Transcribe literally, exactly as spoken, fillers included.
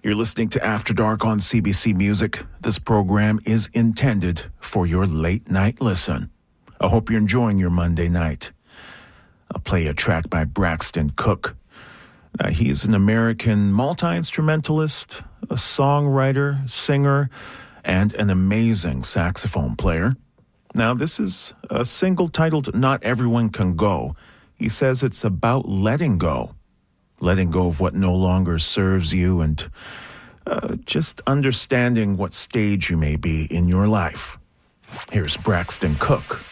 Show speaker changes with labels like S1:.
S1: You're listening to After Dark on C B C Music. This program is intended for your late night listen. I hope you're enjoying your Monday night. I'll play a track by Braxton Cook. Now, he's an American multi-instrumentalist, a songwriter, singer, and an amazing saxophone player. Now, this is a single titled Not Everyone Can Go. He says it's about letting go. Letting go of what no longer serves you and uh, just understanding what stage you may be in your life. Here's Braxton Cook.